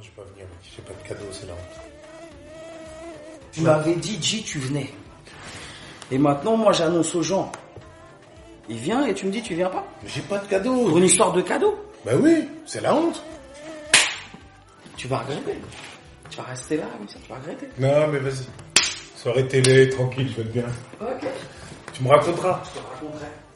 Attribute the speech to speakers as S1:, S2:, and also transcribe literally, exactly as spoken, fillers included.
S1: je peux pas venir, mec. J'ai pas de cadeau, c'est la honte.
S2: Tu m'avais dit, J, tu venais. Et maintenant, moi, j'annonce aux gens. Il vient et tu me dis, tu viens pas?
S1: Mais j'ai pas de cadeau.
S2: Pour une histoire de cadeau?
S1: Bah oui, c'est la honte.
S2: Tu vas regretter. Tu vas rester là, comme ça, tu vas regretter.
S1: Non, mais vas-y. Soirée télé, tranquille, je vais être bien.
S2: Ok.
S1: Tu me raconteras.
S2: Je te raconterai.